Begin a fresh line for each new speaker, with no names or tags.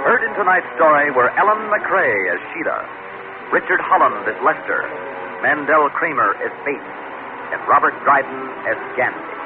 Heard in tonight's story were Ellen McCrae as Sheila, Richard Holland as Lester, Mandel Kramer as Bates, and Robert Dryden as Gandy.